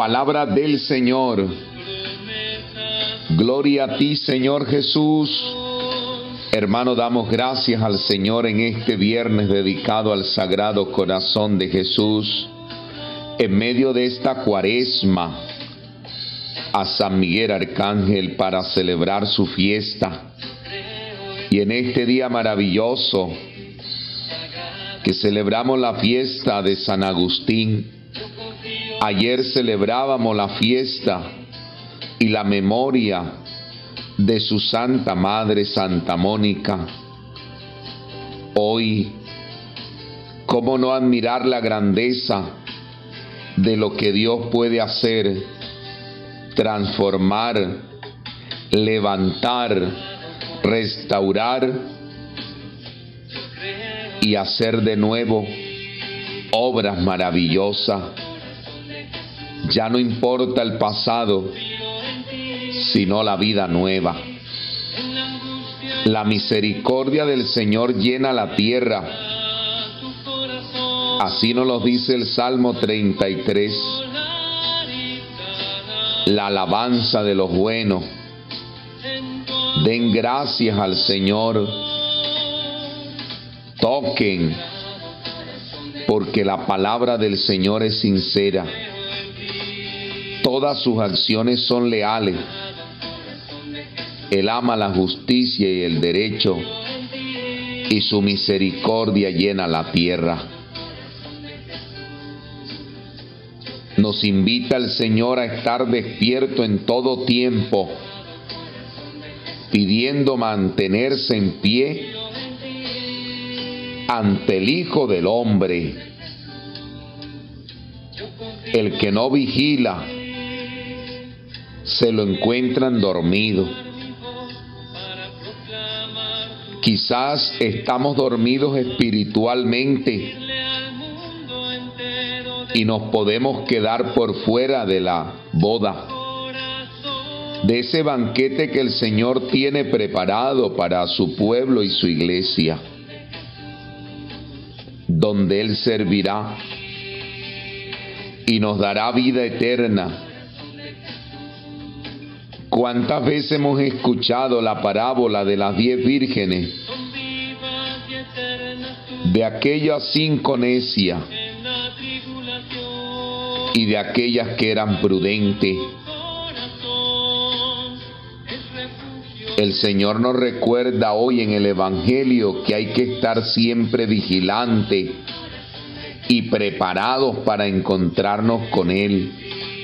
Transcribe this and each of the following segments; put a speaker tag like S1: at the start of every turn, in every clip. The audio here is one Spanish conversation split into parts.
S1: Palabra del Señor. Gloria a ti, Señor Jesús. Hermano, damos gracias al Señor en este viernes dedicado al Sagrado Corazón de Jesús. En medio de esta cuaresma, a San Miguel Arcángel para celebrar su fiesta. Y en este día maravilloso que celebramos la fiesta de San Agustín. Ayer celebrábamos la fiesta y la memoria de su Santa Madre, Santa Mónica. Hoy, ¿cómo no admirar la grandeza de lo que Dios puede hacer, transformar, levantar, restaurar y hacer de nuevo obras maravillosas? Ya no importa el pasado, sino la vida nueva. La misericordia del Señor llena la tierra. Así nos lo dice el Salmo 33. La alabanza de los buenos. Den gracias al Señor. Toquen, porque la palabra del Señor es sincera. Todas sus acciones son leales. Él ama la justicia y el derecho, y su misericordia llena la tierra. Nos invita el Señor a estar despierto en todo tiempo, pidiendo mantenerse en pie ante el Hijo del Hombre. El que no vigila, se lo encuentran dormido. Quizás estamos dormidos espiritualmente y nos podemos quedar por fuera de la boda, de ese banquete que el Señor tiene preparado para su pueblo y su iglesia, donde Él servirá y nos dará vida eterna. ¿Cuántas veces hemos escuchado la parábola de las 10 vírgenes? De aquellas 5 necias y de aquellas que eran prudentes. El Señor nos recuerda hoy en el Evangelio que hay que estar siempre vigilantes y preparados para encontrarnos con Él.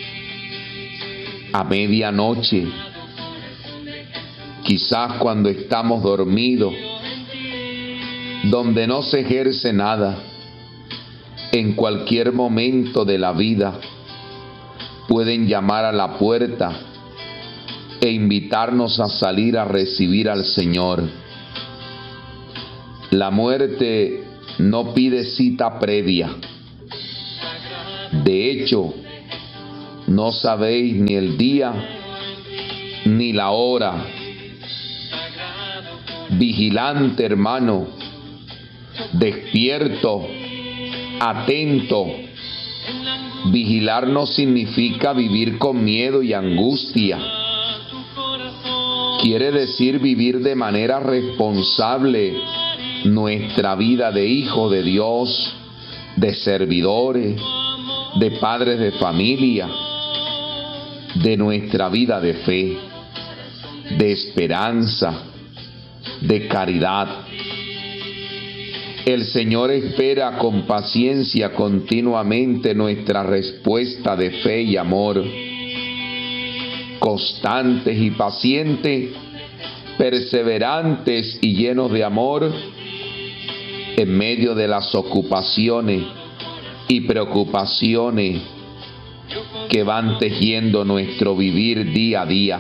S1: A medianoche, quizás cuando estamos dormidos, donde no se ejerce nada, en cualquier momento de la vida, pueden llamar a la puerta e invitarnos a salir a recibir al Señor. La muerte no pide cita previa. De hecho, no sabéis ni el día ni la hora. Vigilante, hermano, despierto, atento. Vigilar no significa vivir con miedo y angustia. Quiere decir vivir de manera responsable nuestra vida de hijos de Dios, de servidores, de padres de familia, de nuestra vida de fe, de esperanza, de caridad. El Señor espera con paciencia continuamente nuestra respuesta de fe y amor, constantes y pacientes, perseverantes y llenos de amor, en medio de las ocupaciones y preocupaciones que van tejiendo nuestro vivir día a día.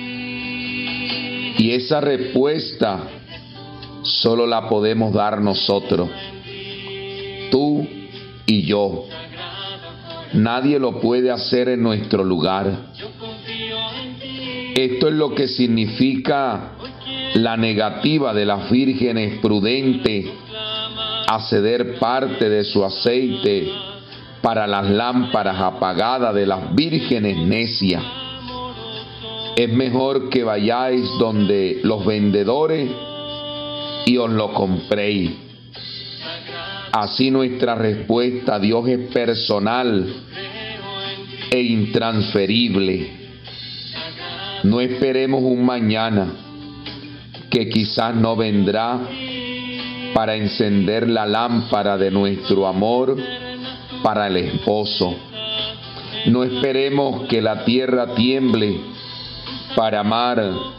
S1: Y esa respuesta solo la podemos dar nosotros, tú y yo. Nadie lo puede hacer en nuestro lugar. Esto es lo que significa la negativa de las vírgenes prudentes a ceder parte de su aceite para las lámparas apagadas de las vírgenes necias. Es mejor que vayáis donde los vendedores y os lo compréis. Así nuestra respuesta a Dios es personal e intransferible. No esperemos un mañana que quizás no vendrá para encender la lámpara de nuestro amor para el esposo. No esperemos que la tierra tiemble para amar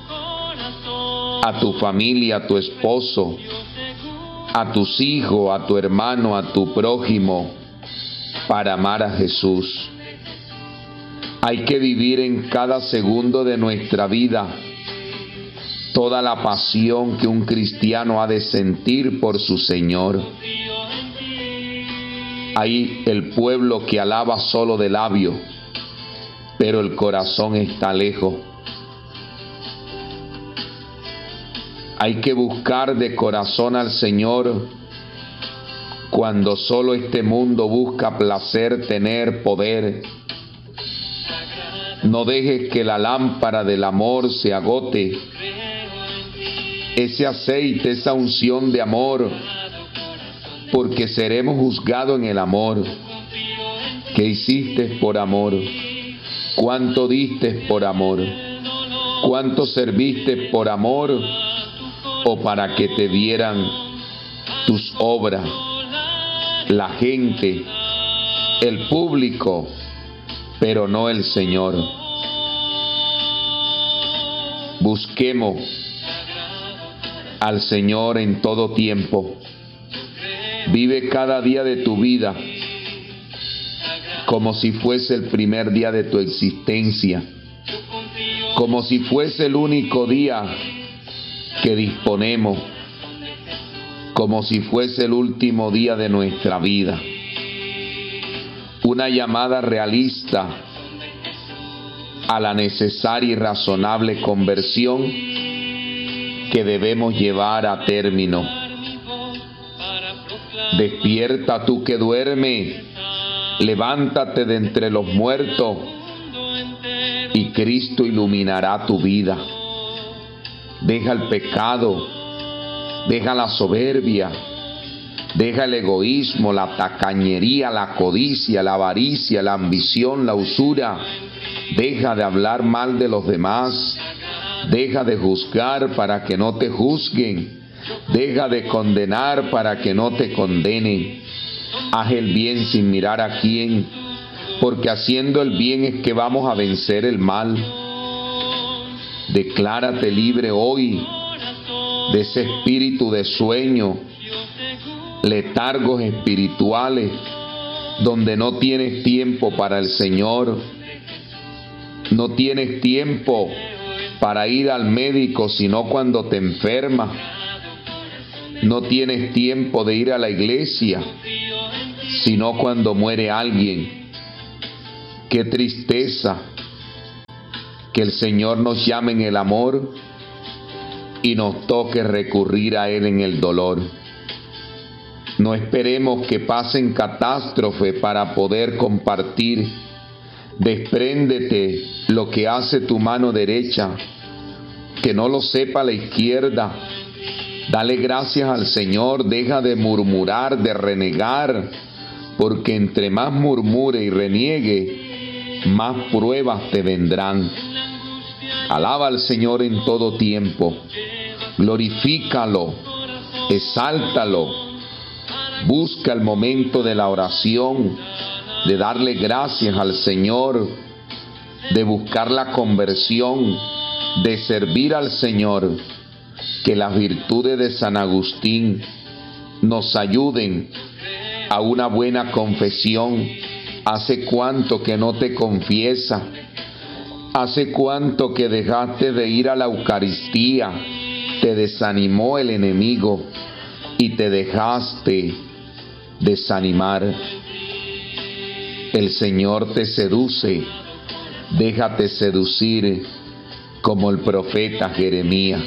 S1: a tu familia, a tu esposo, a tus hijos, a tu hermano, a tu prójimo, para amar a Jesús. Hay que vivir en cada segundo de nuestra vida toda la pasión que un cristiano ha de sentir por su Señor. Hay el pueblo que alaba solo de labio, pero el corazón está lejos. Hay que buscar de corazón al Señor cuando solo este mundo busca placer, tener, poder. No dejes que la lámpara del amor se agote. Ese aceite, esa unción de amor, porque seremos juzgados en el amor. ¿Qué hiciste por amor? ¿Cuánto diste por amor? ¿Cuánto serviste por amor? O para que te vieran tus obras, la gente, el público, pero no el Señor. Busquemos al Señor en todo tiempo. Vive cada día de tu vida como si fuese el primer día de tu existencia, como si fuese el único día que disponemos, como si fuese el último día de nuestra vida. Una llamada realista a la necesaria y razonable conversión que debemos llevar a término. Despierta tú que duermes, levántate de entre los muertos y Cristo iluminará tu vida. Deja el pecado, deja la soberbia, deja el egoísmo, la tacañería, la codicia, la avaricia, la ambición, la usura. Deja de hablar mal de los demás, deja de juzgar para que no te juzguen, deja de condenar para que no te condenen. Haz el bien sin mirar a quién, porque haciendo el bien es que vamos a vencer el mal. Declárate libre hoy de ese espíritu de sueño, letargos espirituales, donde no tienes tiempo para el Señor, no tienes tiempo para ir al médico sino cuando te enfermas, no tienes tiempo de ir a la iglesia sino cuando muere alguien. Qué tristeza que el Señor nos llame en el amor y nos toque recurrir a Él en el dolor. No esperemos que pasen catástrofes para poder compartir. Despréndete lo que hace tu mano derecha, que no lo sepa la izquierda. Dale gracias al Señor, deja de murmurar, de renegar, porque entre más murmure y reniegue, más pruebas te vendrán. Alaba al Señor en todo tiempo, glorifícalo, exáltalo, busca el momento de la oración, de darle gracias al Señor, de buscar la conversión, de servir al Señor. Que las virtudes de San Agustín nos ayuden a una buena confesión. ¿Hace cuánto que no te confiesas? ¿Hace cuánto que dejaste de ir a la Eucaristía? Te desanimó el enemigo y te dejaste desanimar. El Señor te seduce, déjate seducir como el profeta Jeremías.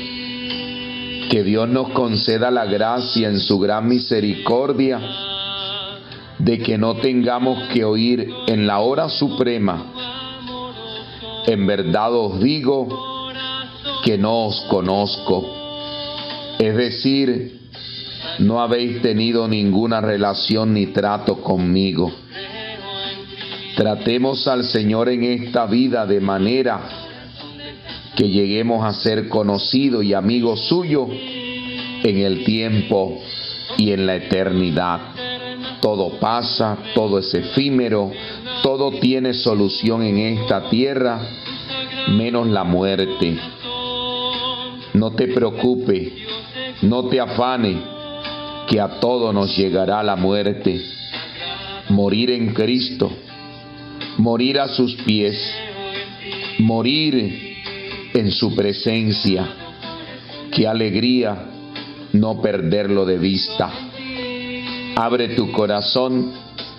S1: Que Dios nos conceda la gracia en su gran misericordia de que no tengamos que oír en la hora suprema: en verdad os digo que no os conozco. Es decir, no habéis tenido ninguna relación ni trato conmigo. Tratemos al Señor en esta vida de manera que lleguemos a ser conocidos y amigos suyos en el tiempo y en la eternidad. Todo pasa, todo es efímero, todo tiene solución en esta tierra, menos la muerte. No te preocupes, no te afanes, que a todos nos llegará la muerte. Morir en Cristo, morir a sus pies, morir en su presencia. Qué alegría no perderlo de vista. Abre tu corazón,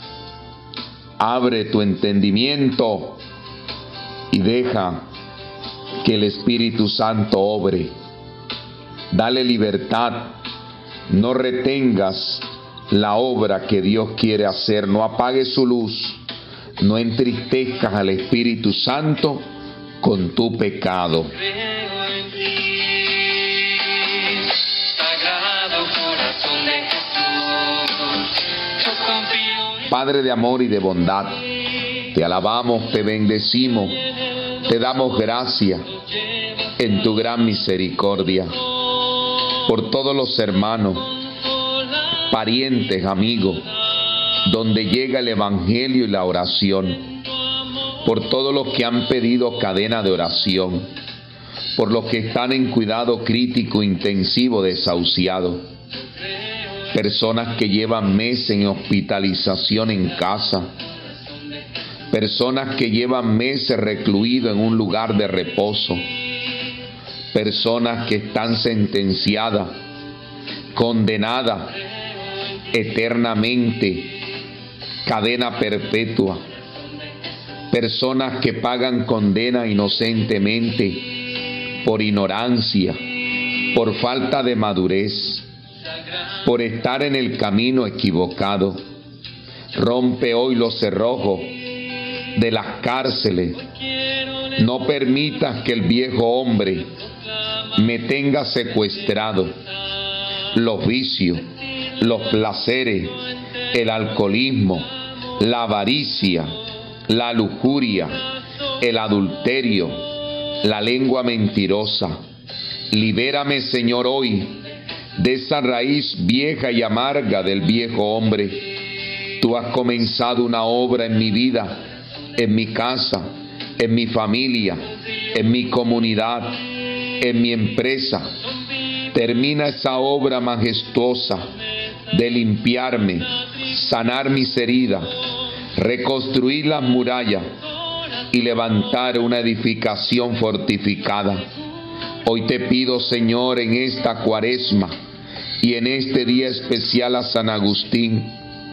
S1: abre tu entendimiento y deja que el Espíritu Santo obre. Dale libertad, no retengas la obra que Dios quiere hacer, no apagues su luz, no entristezcas al Espíritu Santo con tu pecado. Padre de amor y de bondad, te alabamos, te bendecimos, te damos gracias en tu gran misericordia por todos los hermanos, parientes, amigos, donde llega el Evangelio y la oración, por todos los que han pedido cadena de oración, por los que están en cuidado crítico intensivo desahuciado, personas que llevan meses en hospitalización en casa, personas que llevan meses recluidos en un lugar de reposo, personas que están sentenciadas, condenadas eternamente, cadena perpetua, personas que pagan condena inocentemente por ignorancia, por falta de madurez, por estar en el camino equivocado. Rompe hoy los cerrojos de las cárceles. No permitas que el viejo hombre me tenga secuestrado. Los vicios, los placeres, el alcoholismo, la avaricia, la lujuria, el adulterio, la lengua mentirosa. Libérame, Señor, hoy de esa raíz vieja y amarga del viejo hombre. Tú has comenzado una obra en mi vida, en mi casa, en mi familia, en mi comunidad, en mi empresa. Termina esa obra majestuosa de limpiarme, sanar mis heridas, reconstruir las murallas y levantar una edificación fortificada. Hoy te pido, Señor, en esta Cuaresma y en este día especial a San Agustín,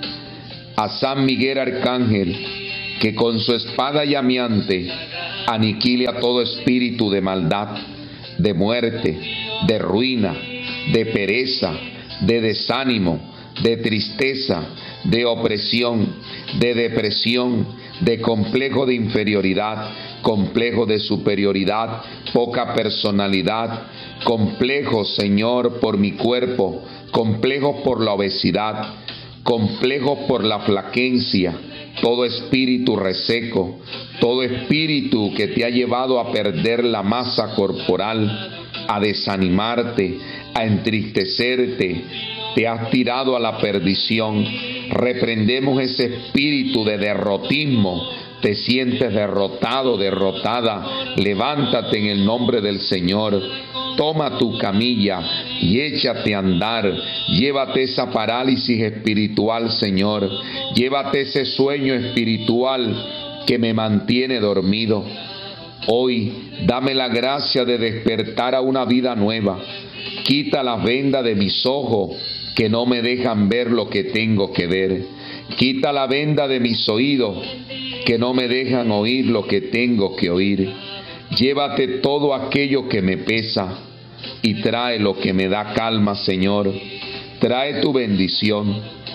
S1: a San Miguel Arcángel, que con su espada llameante aniquile a todo espíritu de maldad, de muerte, de ruina, de pereza, de desánimo, de tristeza, de opresión, de depresión, de complejo de inferioridad, complejo de superioridad, poca personalidad, complejo, Señor, por mi cuerpo, complejo por la obesidad, complejo por la flaquencia, todo espíritu reseco, todo espíritu que te ha llevado a perder la masa corporal, a desanimarte, a entristecerte, te has tirado a la perdición. Reprendemos ese espíritu de derrotismo. Te sientes derrotado, derrotada. Levántate en el nombre del Señor. Toma tu camilla y échate a andar. Llévate esa parálisis espiritual, Señor. Llévate ese sueño espiritual que me mantiene dormido. Hoy, dame la gracia de despertar a una vida nueva. Quita las vendas de mis ojos que no me dejan ver lo que tengo que ver. Quita la venda de mis oídos que no me dejan oír lo que tengo que oír. Llévate todo aquello que me pesa y trae lo que me da calma, Señor. Trae tu bendición,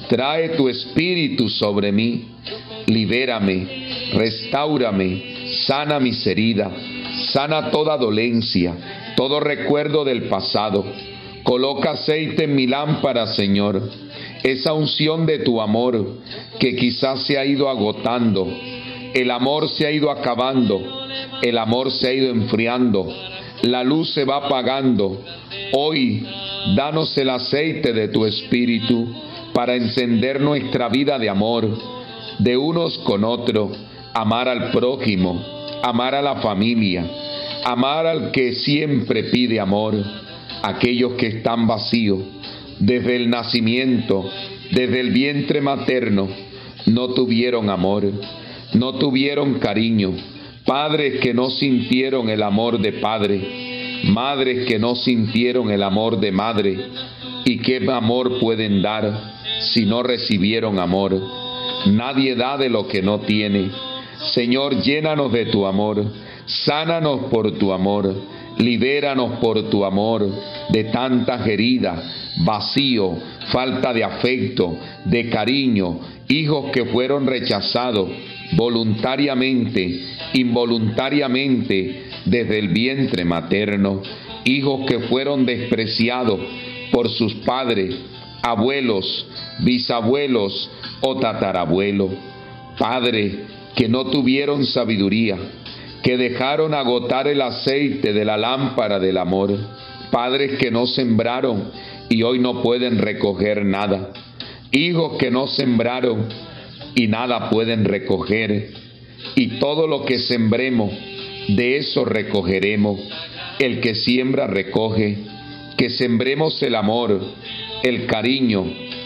S1: Trae tu espíritu sobre mí. Libérame, restáurame, sana mis heridas, sana toda dolencia, todo recuerdo del pasado. Coloca aceite en mi lámpara, Señor. Esa unción de tu amor que quizás se ha ido agotando. El amor se ha ido acabando. El amor se ha ido enfriando. La luz se va apagando. Hoy, danos el aceite de tu espíritu para encender nuestra vida de amor, de unos con otros, amar al prójimo, amar a la familia, amar al que siempre pide amor, aquellos que están vacíos, desde el nacimiento, desde el vientre materno, no tuvieron amor, no tuvieron cariño, padres que no sintieron el amor de padre, madres que no sintieron el amor de madre. ¿Y qué amor pueden dar si no recibieron amor? Nadie da de lo que no tiene. Señor, llénanos de tu amor, sánanos por tu amor, libéranos por tu amor de tantas heridas, vacío, falta de afecto, de cariño, hijos que fueron rechazados voluntariamente, involuntariamente desde el vientre materno, hijos que fueron despreciados por sus padres, abuelos, bisabuelos o tatarabuelos, padres que no tuvieron sabiduría, que dejaron agotar el aceite de la lámpara del amor, padres que no sembraron y hoy no pueden recoger nada, hijos que no sembraron y nada pueden recoger, y todo lo que sembremos, de eso recogeremos. El que siembra recoge. Que sembremos el amor, el cariño,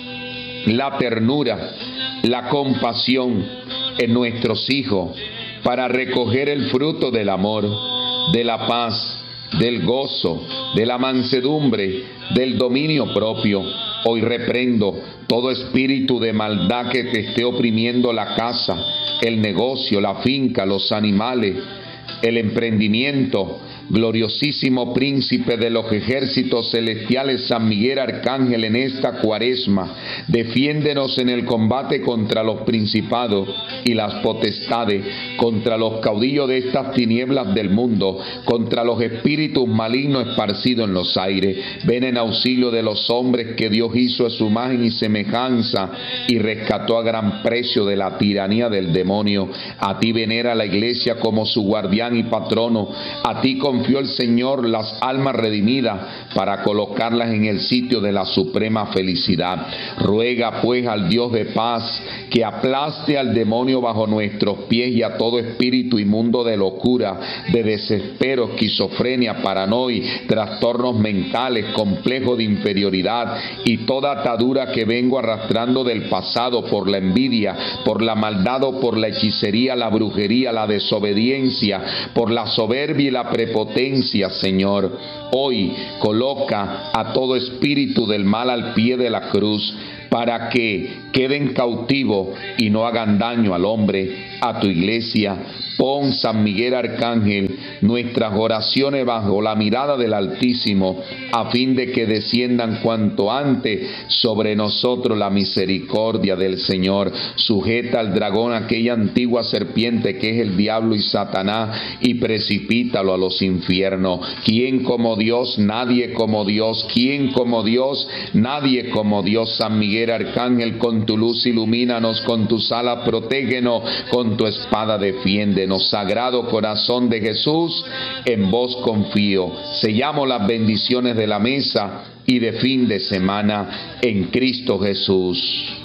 S1: la ternura, la compasión en nuestros hijos para recoger el fruto del amor, de la paz, del gozo, de la mansedumbre, del dominio propio. Hoy reprendo todo espíritu de maldad que te esté oprimiendo la casa, el negocio, la finca, los animales, el emprendimiento. Gloriosísimo príncipe de los ejércitos celestiales, San Miguel Arcángel, en esta cuaresma, defiéndenos en el combate contra los principados y las potestades, contra los caudillos de estas tinieblas del mundo, contra los espíritus malignos esparcidos en los aires. Ven en auxilio de los hombres que Dios hizo a su imagen y semejanza y rescató a gran precio de la tiranía del demonio. A ti venera la iglesia como su guardián y patrono. A ti confió el Señor las almas redimidas para colocarlas en el sitio de la suprema felicidad. Ruega pues al Dios de paz que aplaste al demonio bajo nuestros pies y a todo espíritu inmundo de locura, de desespero, esquizofrenia, paranoia, trastornos mentales, complejo de inferioridad y toda atadura que vengo arrastrando del pasado por la envidia, por la maldad o por la hechicería, la brujería, la desobediencia, por la soberbia y la prepotencia, Señor. Hoy coloca a todo espíritu del mal al pie de la cruz para que queden cautivos y no hagan daño al hombre, a tu iglesia. Pon, San Miguel Arcángel, nuestras oraciones bajo la mirada del Altísimo, a fin de que desciendan cuanto antes sobre nosotros la misericordia del Señor. Sujeta al dragón, aquella antigua serpiente que es el diablo y Satanás, y precipítalo a los infiernos. ¿Quién como Dios? Nadie como Dios. ¿Quién como Dios? Nadie como Dios. San Miguel Arcángel, con tu luz ilumínanos, con tus alas protégenos, con tu espada defiéndenos. Sagrado corazón de Jesús, en vos confío. Sellamos las bendiciones de la mesa y de fin de semana en Cristo Jesús.